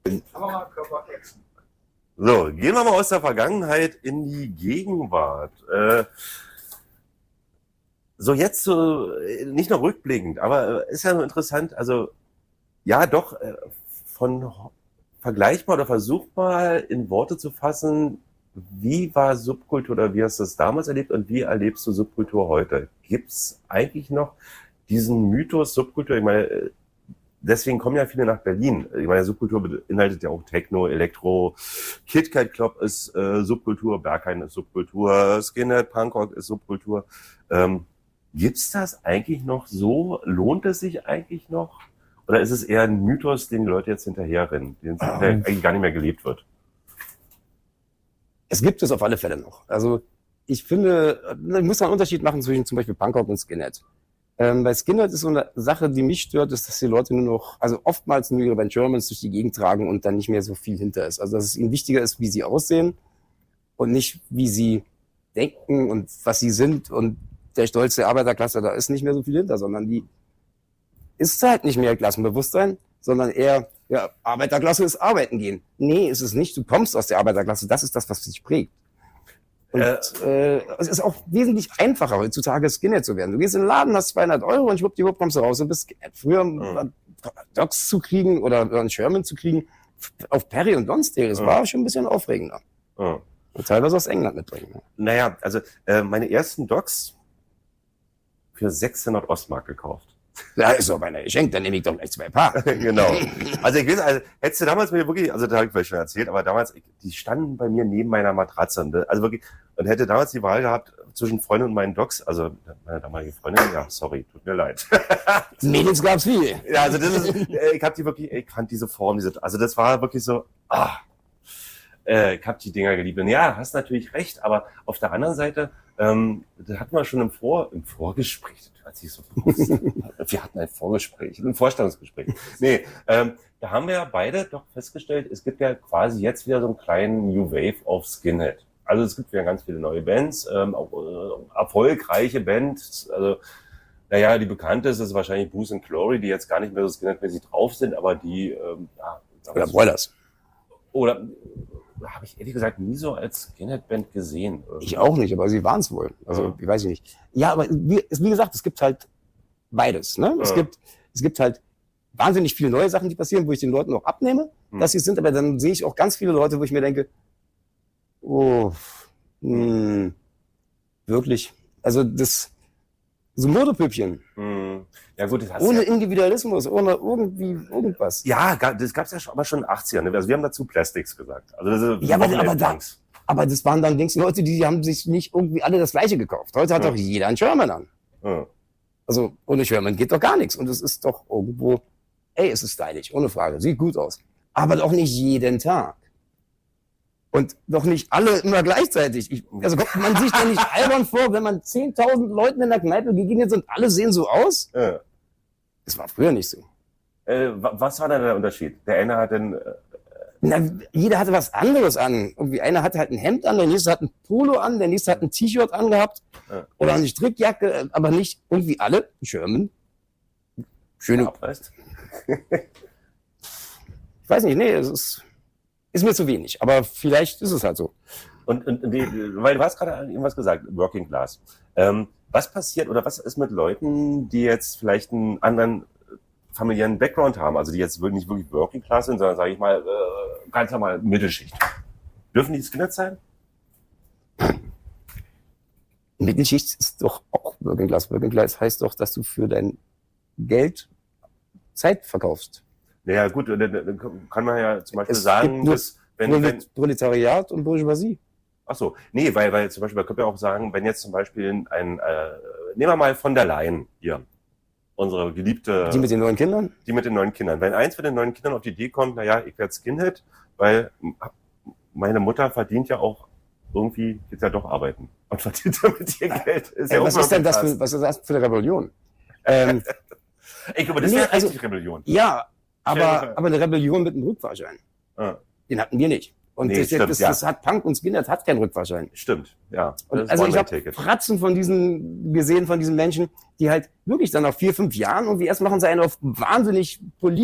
So, gehen wir mal aus der Vergangenheit in die Gegenwart. Jetzt so, nicht nur rückblickend, aber ist ja nur interessant, also ja doch, vergleichbar oder versuch mal in Worte zu fassen, wie war Subkultur oder wie hast du es damals erlebt und wie erlebst du Subkultur heute? Gibt's eigentlich noch diesen Mythos Subkultur? Ich meine, deswegen kommen ja viele nach Berlin. Ich meine, Subkultur beinhaltet ja auch Techno, Elektro, Kit Kat Club ist Subkultur, Berghain ist Subkultur, Skinhead, Punkrock ist Subkultur. Gibt's das eigentlich noch so? Lohnt es sich eigentlich noch? Oder ist es eher ein Mythos, den die Leute jetzt hinterherrennen, den eigentlich gar nicht mehr gelebt wird? Es gibt es auf alle Fälle noch. Also ich finde, ich muss einen Unterschied machen zwischen zum Beispiel Punkrock und Skinhead. Bei Skinhead ist so eine Sache, die mich stört, ist, dass die Leute nur noch, also oftmals nur ihre Band Germans durch die Gegend tragen und dann nicht mehr so viel hinter ist. Also dass es ihnen wichtiger ist, wie sie aussehen und nicht, wie sie denken und was sie sind. Und der Stolz der Arbeiterklasse, da ist nicht mehr so viel hinter, sondern die ist halt nicht mehr Klassenbewusstsein, sondern eher, ja, Arbeiterklasse ist arbeiten gehen. Nee, ist es nicht. Du kommst aus der Arbeiterklasse. Das ist das, was dich prägt. Und es ist auch wesentlich einfacher, heutzutage Skinhead zu werden. Du gehst in den Laden, hast 200 € und schwuppdiwupp kommst du raus und bist Skinhead. Früher Docs zu kriegen oder einen Sherman zu kriegen auf Perry und Lonsdale, das war schon ein bisschen aufregender. Und teilweise aus England mitbringen. Naja, also meine ersten Docs für 600 Ostmark gekauft. Ja, ist doch meine Geschenk, dann nehme ich doch gleich 2 Paar. Genau. Also ich weiß, also hättest du damals mir wirklich, also da habe ich vielleicht schon erzählt, aber damals, die standen bei mir neben meiner Matratze. Also wirklich, und hätte damals die Wahl gehabt zwischen Freundin und meinen Docs, also meine damalige Freundin, ja, sorry, tut mir leid. Mädels gab's viel. Ja, also das ist, ich habe die wirklich, ich fand diese Form, also das war wirklich so, ich hab die Dinger geliebt. Und ja, hast natürlich recht, aber auf der anderen Seite, das hatten wir schon im Vorgespräch, als ich so wir hatten ein Vorgespräch, ein Vorstellungsgespräch. Nee, da haben wir ja beide doch festgestellt, es gibt ja quasi jetzt wieder so einen kleinen New Wave of Skinhead. Also es gibt wieder ganz viele neue Bands, auch erfolgreiche Bands, also naja, die bekannteste ist wahrscheinlich Booze and Glory, die jetzt gar nicht mehr so Skinhead-mäßig drauf sind, aber die oder Broilers. Oder habe ich ehrlich gesagt nie so als Skinhead-Band gesehen. Ich auch nicht, aber sie waren es wohl. Also, ich weiß nicht. Ja, aber wie gesagt, es gibt halt beides. Ne? Es gibt halt wahnsinnig viele neue Sachen, die passieren, wo ich den Leuten auch abnehme, dass sie es sind, aber dann sehe ich auch ganz viele Leute, wo ich mir denke, wirklich. Also so Modepüppchen. Ja gut, das ohne Individualismus, ohne irgendwie irgendwas. Ja, das gab's ja schon, aber schon in den 80ern. Also wir haben dazu Plastics gesagt. Also das ist ja, aber das waren dann Leute, die haben sich nicht irgendwie alle das Gleiche gekauft. Heute hat doch jeder einen Sherman an. Also ohne Sherman geht doch gar nichts. Und es ist doch irgendwo, es ist stylisch, ohne Frage. Sieht gut aus. Aber doch nicht jeden Tag. Und doch nicht alle immer gleichzeitig. Also kommt man sich doch nicht albern vor, wenn man 10.000 Leuten in der Kneipe begegnet und alle sehen so aus? Ja. Das war früher nicht so. Was war denn der Unterschied? Der eine hat dann... jeder hatte was anderes an. Irgendwie einer hatte halt ein Hemd an, der nächste hat ein Polo an, der nächste hat ein T-Shirt angehabt oder eine Strickjacke, aber nicht irgendwie alle. Sherman. Schöne... Ich weiß nicht, nee, es ist mir zu wenig, aber vielleicht ist es halt so. Und weil du hast gerade irgendwas gesagt, Working Class. Was passiert oder was ist mit Leuten, die jetzt vielleicht einen anderen familiären Background haben, also die jetzt nicht wirklich Working Class sind, sondern, sage ich mal, ganz normal Mittelschicht. Dürfen die Skinheads sein? Mittelschicht ist doch auch Working Class. Working Class heißt doch, dass du für dein Geld Zeit verkaufst. Naja, gut, dann kann man ja zum Beispiel sagen, dass wenn Proletariat und Bourgeoisie. Ach so, nee, weil zum Beispiel, man könnte ja auch sagen, wenn jetzt zum Beispiel nehmen wir mal von der Leyen hier, unsere geliebte... Die mit den 9 Kindern? Die mit den 9 Kindern. Wenn eins von den 9 Kindern auf die Idee kommt, naja, ich werde Skinhead, weil meine Mutter verdient ja auch irgendwie, geht ja doch arbeiten und verdient damit ihr Geld. Ist ja was ist denn das für eine Rebellion? Ich glaube, das wäre richtig Rebellion. Ja, aber eine Rebellion mit einem Rückfahrschein. Den hatten wir nicht. Und das hat Punk und Skinhead hat keinen Rückfahrschein. Stimmt, ja. Also ich habe Fratzen von diesen Menschen, die halt wirklich dann nach 4, 5 Jahren irgendwie erst machen sie einen auf wahnsinnig